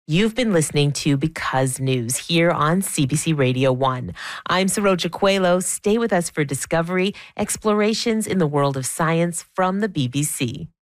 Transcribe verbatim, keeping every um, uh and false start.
You've been listening to Because News here on C B C Radio one. I'm Saroja Coelho. Stay with us for Discovery, explorations in the world of science from the B B C.